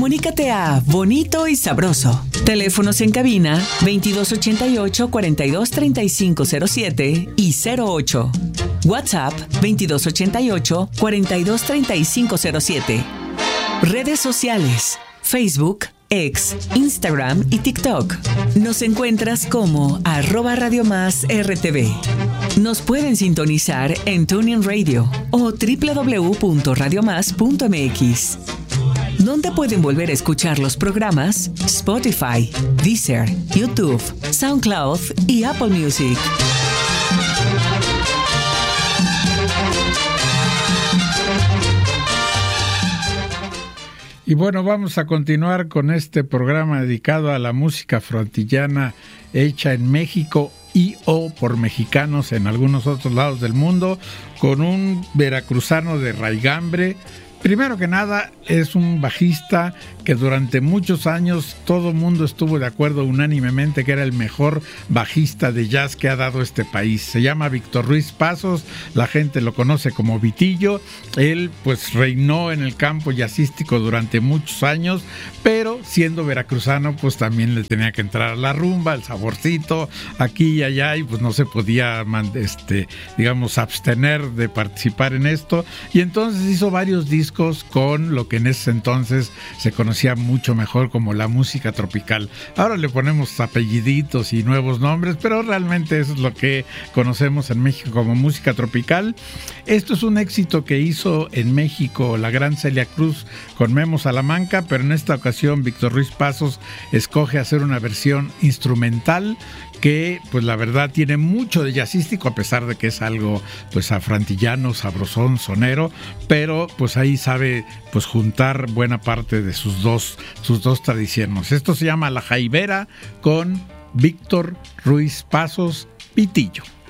Comunícate a Bonito y Sabroso. Teléfonos en cabina 2288-423507 y 08. WhatsApp 2288-423507. Redes sociales: Facebook, X, Instagram y TikTok. Nos encuentras como @Radio+RTV. Nos pueden sintonizar en TuneIn Radio o www.radiomás.mx. ¿Dónde pueden volver a escuchar los programas? Spotify, Deezer, YouTube, SoundCloud y Apple Music. Y bueno, vamos a continuar con este programa dedicado a la música frontillana hecha en México y o por mexicanos en algunos otros lados del mundo, con un veracruzano de raigambre. Primero que nada, es un bajista que durante muchos años todo el mundo estuvo de acuerdo unánimemente que era el mejor bajista de jazz que ha dado este país. Se llama Víctor Ruiz Pazos, la gente lo conoce como Vitillo. Él pues reinó en el campo jazzístico durante muchos años, pero siendo veracruzano pues también le tenía que entrar a la rumba, el saborcito aquí y allá, y pues no se podía digamos abstener de participar en esto, y entonces hizo varios discos con lo que en ese entonces se conocía mucho mejor como la música tropical. Ahora le ponemos apelliditos y nuevos nombres, pero realmente eso es lo que conocemos en México como música tropical. Esto es un éxito que hizo en México la gran Celia Cruz con Memo Salamanca, pero en esta ocasión Víctor Ruiz Pazos escoge hacer una versión instrumental que pues la verdad tiene mucho de jazzístico, a pesar de que es algo pues afrantillano, sabrosón, sonero, pero pues ahí sabe pues juntar buena parte de sus dos tradiciones. Esto se llama La Jaibera con Víctor Ruiz Pazos, Vitillo.